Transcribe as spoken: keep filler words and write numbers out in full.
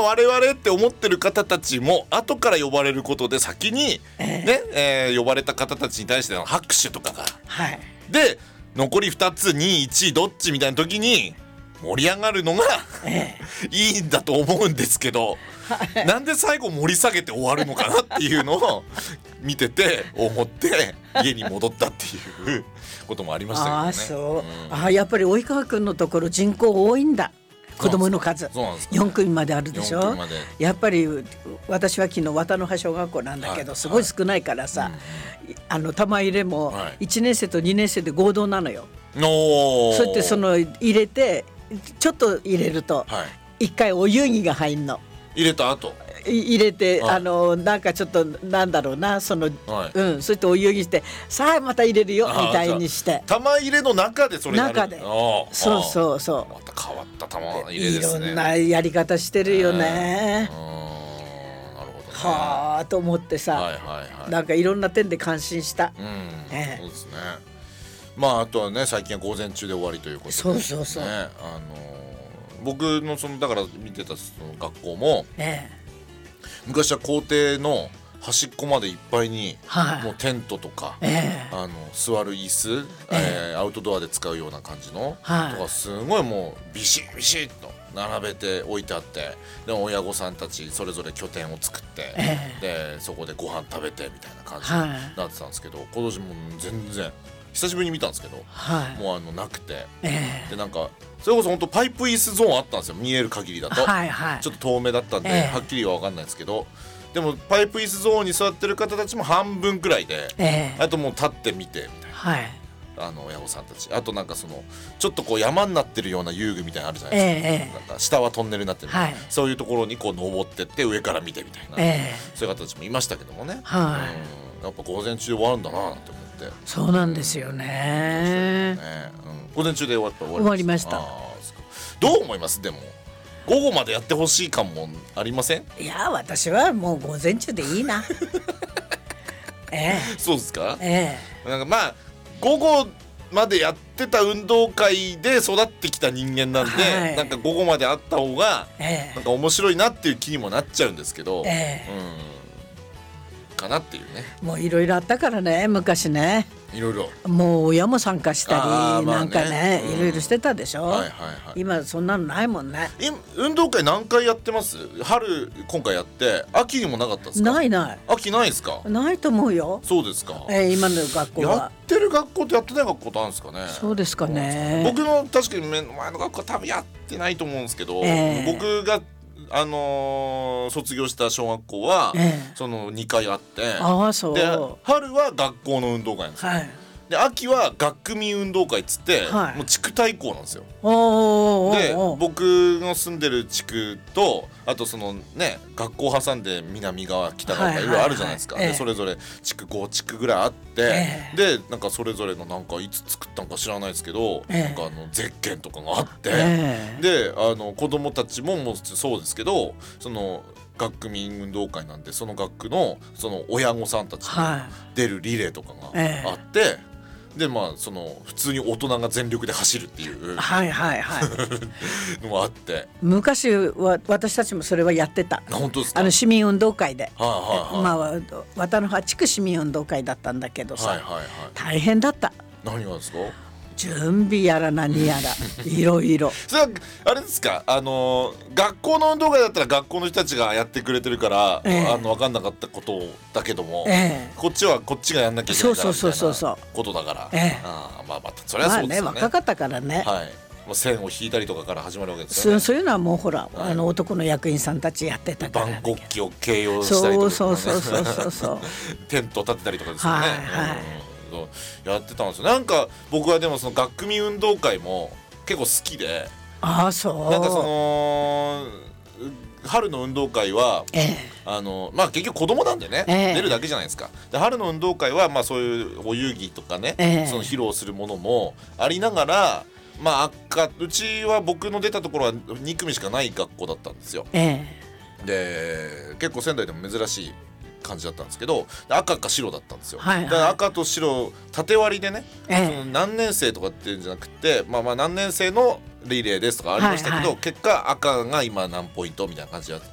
我々って思ってる方たちも後から呼ばれることで先に、えーねえー、呼ばれた方たちに対しての拍手とかが、はい、で残りふたつにいいちいどっちみたいな時に盛り上がるのが、えー、いいんだと思うんですけど、はい、なんで最後盛り下げて終わるのかなっていうのを見てて思って家に戻ったっていうこともありましたけどね。 あそう、うん、あやっぱり及川君のところ人口多いんだ。子供の数よん組まであるでしょ。やっぱり私は昨日綿の葉小学校なんだけど、はい、すごい少ないからさ、はい、あの玉入れもいちねん生とにねん生で合同なのよ、はい、そうやってその入れてちょっと入れるといっかいお湯着が入んの。 入れた後入れて、はい、あのなんかちょっとなんだろうなその、はい、うんそうやってお湯着してさあまた入れるよみたいにして玉入れの中でそれやる中でそうそうそうまた変わった玉入れですね。 いろんなやり方してるよね、 うん、なるほどねはあと思ってさ、はいはいはい、なんかいろんな点で感心した、 うんええ、そうですね。まああとはね最近は午前中で終わりということで、ね、 そうそうそう、 あの僕のそのだから見てたその学校も、ええ昔は校庭の端っこまでいっぱいに、はい、もうテントとか、えー、あの座る椅子、えーえー、アウトドアで使うような感じの、はい、とかすごいもうビシッビシッと並べて置いてあって、で親御さんたちそれぞれ拠点を作って、えー、でそこでご飯食べてみたいな感じになってたんですけど、はい、今年も全然久しぶりに見たんですけど、はい、もうあのなくて、えー、でなんかそれこそ本当パイプ椅子ゾーンあったんですよ、見える限りだと、はいはい、ちょっと遠目だったんで、えー、はっきりは分かんないですけど、でもパイプ椅子ゾーンに座ってる方たちも半分くらいで、えー、あともう立ってみてみたいな、はい、あの親御さんたち、あとなんかそのちょっとこう山になってるような遊具みたいなのあるじゃないですか、えー、なんか下はトンネルになってる、はい、そういうところにこう登ってって上から見てみたいな、えー、そういう方たちもいましたけどもね、はい、うん、やっぱ午前中で終わるんだななんて思って。 そうなんですよね、 うん、午前中で終わった終わりました。 どう思います？でも午後までやってほしい感もありません？ いや私はもう午前中でいいなええ、 そうですか、 ええ、なんかまあ午後までやってた運動会で育ってきた人間なんで、はい、なんか午後まであった方が、ええ、なんか面白いなっていう気にもなっちゃうんですけど、ええ、うん、かなっていうね。 もういろいろあったからね昔ね、 いろいろもう親も参加したり、まあね、なんかね、うん、いろいろしてたでしょ、はいはいはい、今そんなのないもんね。 運動会何回やってます？春今回やって秋にもなかったですか？ ないない、 秋ないですか？ ないと思うよ。 そうですか、 えー、今の学校はやってる学校とやってない学校とあるんですかね。 そうですかね。 僕の確かに目の前の学校は多分やってないと思うんですけど、えー、僕があのー、卒業した小学校は、ええ、そのにかいあって、 ああそう、 で春は学校の運動会なんですよ、はい、で秋は学組運動会っつって、はい、もう地区対抗なんですよ。 おーでおー僕の住んでる地区とあとそのね学校挟んで南側北側とかいろいろあるじゃないですか、はいはいはい、でそれぞれ地区ご地区ぐらいあって、ええ、でなんかそれぞれのなんかいつ作ったのか知らないですけど、ええ、なんかあのゼッケンとかがあって、ええ、であの子供たちももうそうですけどその学組運動会なんでその学区のその親御さんたちが出るリレーとかがあって、はい、でまあその普通に大人が全力で走るっていうはいはいはいのもあって昔は私たちもそれはやってた。 本当ですか？ あの市民運動会で、 はいはいはい、 まあ渡の葉地区市民運動会だったんだけどさ、 はいはいはい、 大変だった。 何がですか？ 準備やら何やらいろいろそれはあれですか、あの学校の運動会だったら学校の人たちがやってくれてるから、えー、あの分かんなかったことだけども、えー、こっちはこっちがやんなきゃいけないからみたいなことだから、えー、あまあまあそれはそうですよね、 まあね、若かったからね、 はい、もう線を引いたりとかから始まるわけですよね。 そ, そういうのはもうほら、はい、あの男の役員さんたちやってたから、 万国旗を掲揚したりとか、ね、 そうそうそうそうそうテント立てたりとかですよね、 はいはい、 うん、やってたんですよ。なんか僕はでもその学組運動会も結構好きで、 ああそう、 なんかその春の運動会は、ええ、あのまあ結局子供なんでね、ええ、出るだけじゃないですか。で春の運動会はまあそういうお遊戯とかね、ええ、その披露するものもありながら、まあ赤うちは僕の出たところはに組しかない学校だったんですよ、ええ、で結構仙台でも珍しい感じだったんですけど、赤か白だったんですよ、はいはい、だから赤と白縦割りでね、ええ、その何年生とかっていうんじゃなくて、まあまあ何年生のリレーですとかありましたけど、はいはい、結果赤が今何ポイントみたいな感じで